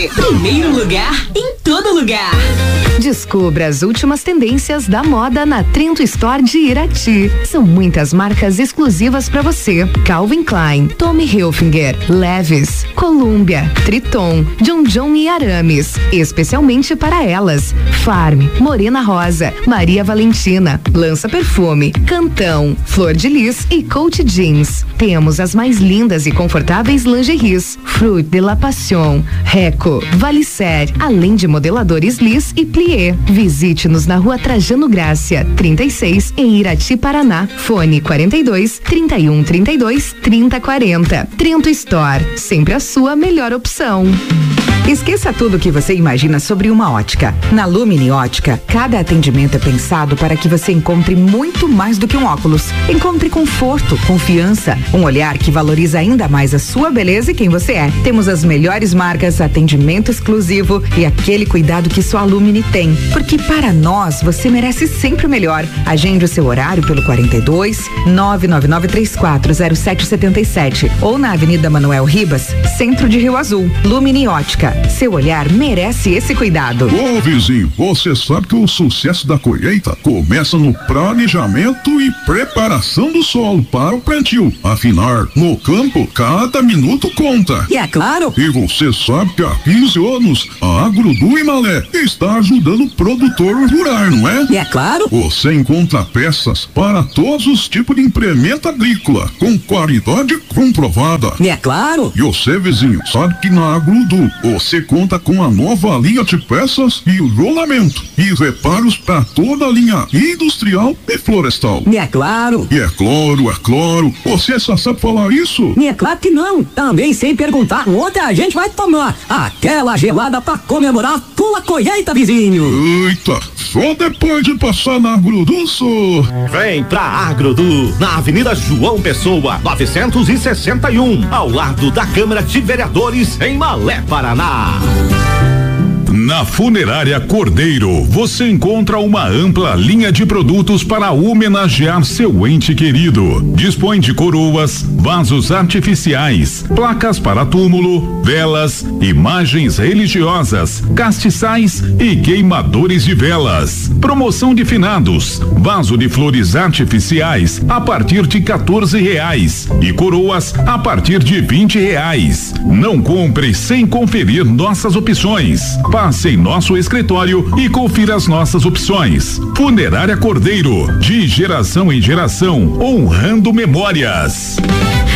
sempre. Primeiro lugar em todo lugar. Descubra as últimas tendências da moda na Trento Store de Irati. São muitas marcas exclusivas para você. Calvin Klein, Tommy Hilfiger, Levi's, Columbia, Triton, John e Arames. Especialmente para elas. Farm, Morena Rosa, Maria Valentina, Lança Perfume, Cantão, Flor de Lis e Coach Jeans. Temos as mais lindas e confortáveis lingeries, Fruit de la Passion, Reco, Valicer, além de modeladores Lis e Plié. Visite-nos na Rua Trajano Grácia, 36, em Irati, Paraná. Fone 42 31 32 30 40. Trento Store, sempre a sua melhor opção. Esqueça tudo o que você imagina sobre uma ótica. Na Lumini Ótica, cada atendimento é pensado para que você encontre muito mais do que um óculos. Encontre conforto, confiança, um olhar que valoriza ainda mais a sua beleza e quem você é. Temos as melhores marcas, atendimento exclusivo e aquele cuidado que só a Lumini tem. Porque para nós, você merece sempre o melhor. Agende o seu horário pelo 42 999340777 ou na Avenida Manuel Ribas, centro de Rio Azul. Lumini Ótica. Seu olhar merece esse cuidado. Ô vizinho, você sabe que o sucesso da colheita começa no planejamento e preparação do solo para o plantio. Afinal, no campo, cada minuto conta. E é claro. E você sabe que há 15 anos, a Agrodu Imalé está ajudando o produtor rural, não é? E é claro. Você encontra peças para todos os tipos de implemento agrícola, com qualidade comprovada. E é claro. E você, vizinho, sabe que na Agrodu você conta com a nova linha de peças e rolamento e reparos para toda a linha industrial e florestal. E é claro. E é claro. Você só sabe falar isso? E é claro que não. Também sem perguntar onde a gente vai tomar aquela gelada para comemorar a tua colheita, vizinho. Eita, só depois de passar na Agrodu, só. Vem pra Agrodu, na Avenida João Pessoa, 961, ao lado da Câmara de Vereadores, em Malé, Paraná. Na Funerária Cordeiro, você encontra uma ampla linha de produtos para homenagear seu ente querido. Dispõe de coroas, vasos artificiais, placas para túmulo, velas, imagens religiosas, castiçais e queimadores de velas. Promoção de finados, vaso de flores artificiais a partir de R$14 e coroas a partir de R$20. Não compre sem conferir nossas opções. Passe em nosso escritório e confira as nossas opções. Funerária Cordeiro, de geração em geração, honrando memórias.